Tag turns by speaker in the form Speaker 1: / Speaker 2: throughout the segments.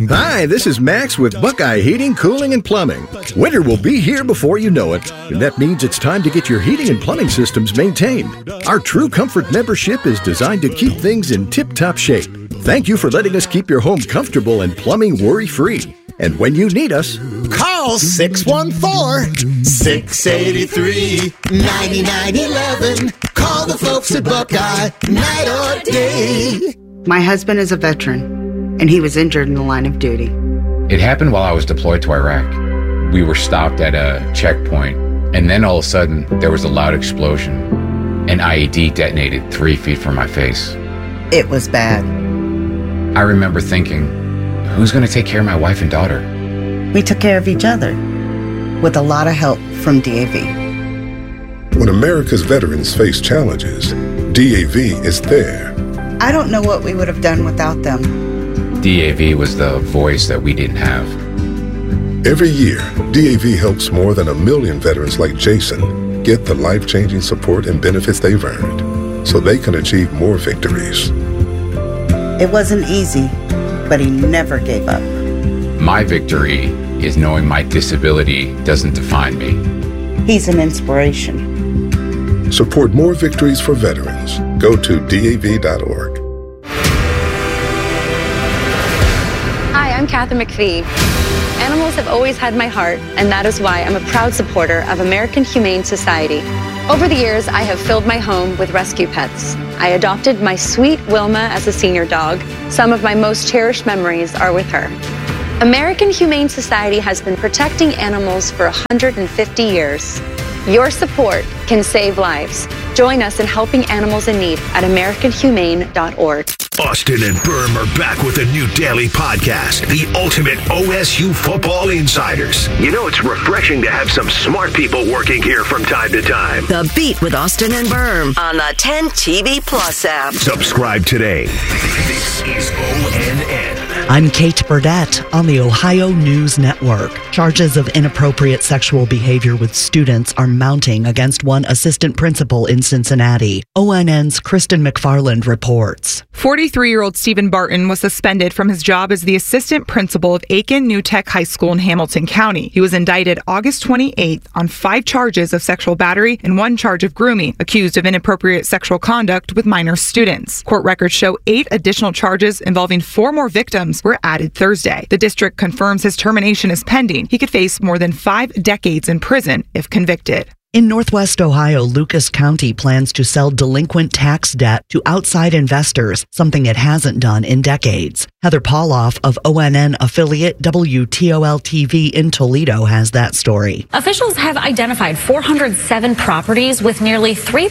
Speaker 1: Hi, this is Max with Buckeye Heating, Cooling, and Plumbing. Winter will be here before you know it, and that means it's time to get your heating and plumbing systems maintained. Our True Comfort membership is designed to keep things in tip-top shape. Thank you for letting us keep your home comfortable and plumbing worry-free. And when you need us,
Speaker 2: call 614-683-9911. Call the folks at Buckeye, night or day.
Speaker 3: My husband is a veteran, and he was injured in the line of duty.
Speaker 4: It happened while I was deployed to Iraq. We were stopped at a checkpoint, and then all of a sudden, there was a loud explosion. An IED detonated 3 feet from my face.
Speaker 3: It was bad.
Speaker 4: I remember thinking, who's going to take care of my wife and daughter?
Speaker 3: We took care of each other, with a lot of help from DAV.
Speaker 5: When America's veterans face challenges, DAV is there.
Speaker 3: I don't know what we would have done without them.
Speaker 4: DAV was the voice that we didn't have.
Speaker 5: Every year, DAV helps more than 1 million veterans like Jason get the life-changing support and benefits they've earned so they can achieve more victories.
Speaker 3: It wasn't easy, but he never gave up.
Speaker 4: My victory is knowing my disability doesn't define me.
Speaker 3: He's an inspiration.
Speaker 5: Support more victories for veterans. Go to DAV.org.
Speaker 6: Hi, I'm Kathy McPhee. Animals have always had my heart, and that is why I'm a proud supporter of American Humane Society. Over the years, I have filled my home with rescue pets. I adopted my sweet Wilma as a senior dog. Some of my most cherished memories are with her. American Humane Society has been protecting animals for 150 years. Your support can save lives. Join us in helping animals in need at AmericanHumane.org.
Speaker 7: Austin and Berm are back with a new daily podcast, the ultimate OSU Football Insiders. You know, it's refreshing to have some smart people working here from time to time.
Speaker 8: The Beat with Austin and Berm on the 10 TV Plus app.
Speaker 7: Subscribe today. This is ONN.
Speaker 9: I'm Kate Burdett on the Ohio News Network. Charges of inappropriate sexual behavior with students are mounting against one assistant principal in Cincinnati. ONN's Kristen McFarland reports.
Speaker 10: 43-year-old Stephen Barton was suspended from his job as the assistant principal of Aiken New Tech High School in Hamilton County. He was indicted August 28th on 5 charges of sexual battery and 1 charge of grooming, accused of inappropriate sexual conduct with minor students. Court records show 8 additional charges involving 4 more victims were added Thursday. The district confirms his termination is pending. He could face more than 5 decades in prison if convicted.
Speaker 9: In Northwest Ohio, Lucas County plans to sell delinquent tax debt to outside investors, something it hasn't done in decades. Heather Pauloff of ONN affiliate WTOL-TV in Toledo has that story.
Speaker 11: Officials have identified 407 properties with nearly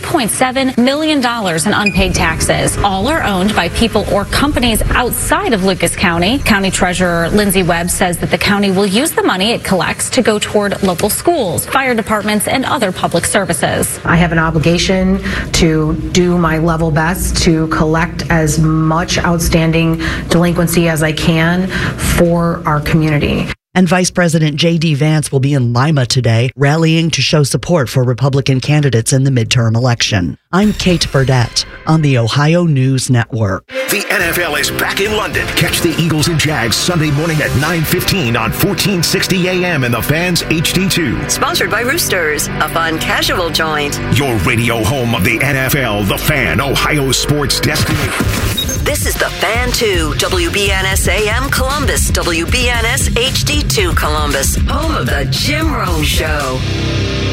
Speaker 11: $3.7 million in unpaid taxes. All are owned by people or companies outside of Lucas County. County Treasurer Lindsay Webb says that the county will use the money it collects to go toward local schools, fire departments, and other public services.
Speaker 12: I have an obligation to do my level best to collect as much outstanding delinquency as I can for our community.
Speaker 9: And Vice President J.D. Vance will be in Lima today, rallying to show support for Republican candidates in the midterm election. I'm Kate Burdett on the Ohio News Network.
Speaker 7: The NFL is back in London. Catch the Eagles and Jags Sunday morning at 9:15 on 1460 AM and the Fans HD2.
Speaker 8: Sponsored by Roosters, a fun casual joint.
Speaker 7: Your radio home of the NFL, the Fan, Ohio sports destination.
Speaker 8: This is the Fan 2, WBNS AM Columbus, WBNS HD2 Columbus, home of the Jim Rome Show.